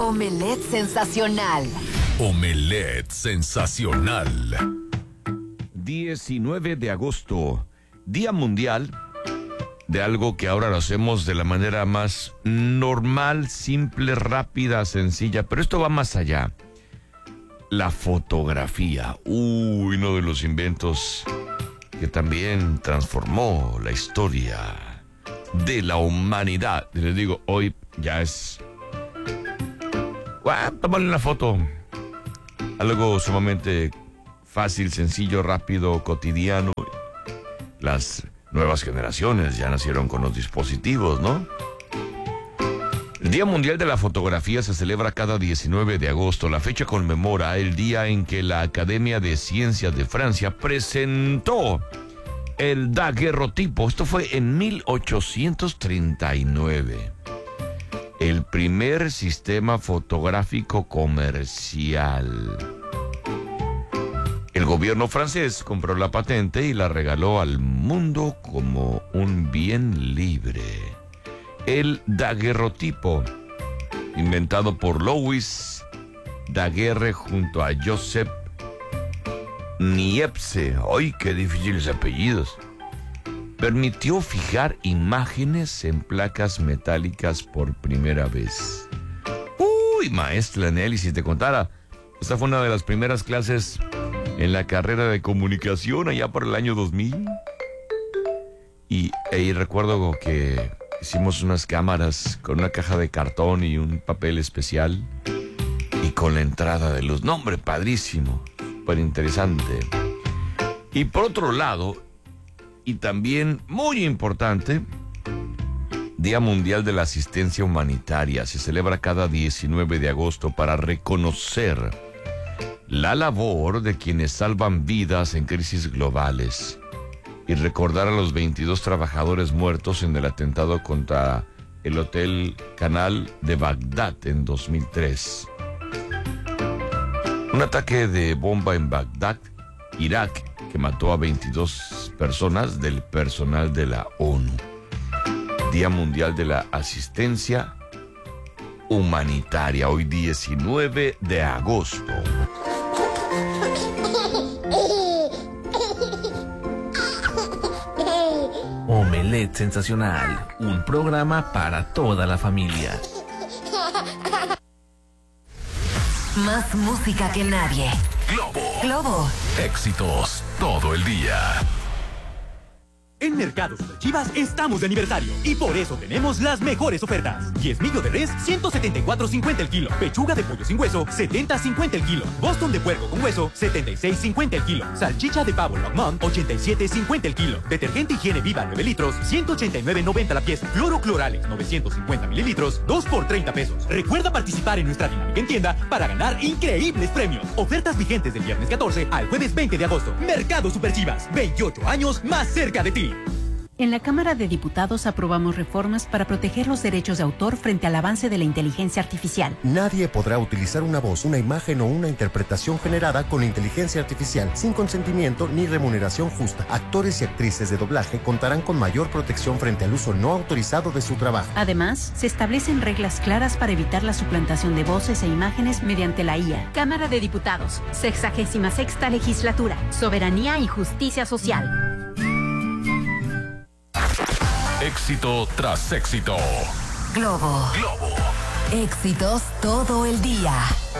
Omelette sensacional. Omelette sensacional. 19 de agosto, Día Mundial de algo que ahora lo hacemos de la manera más normal, simple, rápida, sencilla, pero esto va más allá. La fotografía, uno de los inventos que también transformó la historia de la humanidad. Y les digo, hoy ya es... Tómale una foto. Algo sumamente fácil, sencillo, rápido, cotidiano. Las nuevas generaciones ya nacieron con los dispositivos, ¿no? El Día Mundial de la Fotografía se celebra cada 19 de agosto. La fecha conmemora el día en que la Academia de Ciencias de Francia presentó el daguerrotipo. Esto fue en 1839. El primer sistema fotográfico comercial. El gobierno francés compró la patente y la regaló al mundo como un bien libre. El daguerrotipo, inventado por Louis Daguerre junto a Joseph Niepce. ¡Ay, qué difíciles apellidos! Permitió fijar imágenes en placas metálicas por primera vez. ¡Uy, maestra Nelly, si te contara! Esta fue una de las primeras clases en la carrera de comunicación allá por el año 2000. Y recuerdo que hicimos unas cámaras con una caja de cartón y un papel especial. Y con la entrada de luz. ¡No, hombre, padrísimo! Súper interesante. Y por otro lado... Y también, muy importante, Día Mundial de la Asistencia Humanitaria. Se celebra cada 19 de agosto para reconocer la labor de quienes salvan vidas en crisis globales y recordar a los 22 trabajadores muertos en el atentado contra el Hotel Canal de Bagdad en 2003. Un ataque de bomba en Bagdad, Irak, que mató a 22 personas del personal de la ONU. Día Mundial de la Asistencia Humanitaria, hoy 19 de agosto. Omelette sensacional, un programa para toda la familia. Más música que nadie. Globo. Éxitos todo el día. En Mercado Superchivas estamos de aniversario y por eso tenemos las mejores ofertas. Diezmillo de res, 174.50 el kilo. Pechuga de pollo sin hueso, 70.50 el kilo. Boston de puerco con hueso, 76.50 el kilo. Salchicha de pavo Longmont, 87.50 el kilo. Detergente Higiene Viva 9 litros, 189.90 la pieza. Cloro Cloralex 950 mililitros, 2 por 30 pesos. Recuerda participar en nuestra dinámica en tienda para ganar increíbles premios. Ofertas vigentes del viernes 14 al jueves 20 de agosto. Mercado Superchivas, 28 años más cerca de ti. En la Cámara de Diputados aprobamos reformas para proteger los derechos de autor frente al avance de la inteligencia artificial. Nadie podrá utilizar una voz, una imagen o una interpretación generada con inteligencia artificial sin consentimiento ni remuneración justa. Actores y actrices de doblaje contarán con mayor protección frente al uso no autorizado de su trabajo. Además, se establecen reglas claras para evitar la suplantación de voces e imágenes mediante la IA. Cámara de Diputados, 66ª Legislatura, Soberanía y Justicia Social. Éxito tras éxito. Globo. Éxitos todo el día.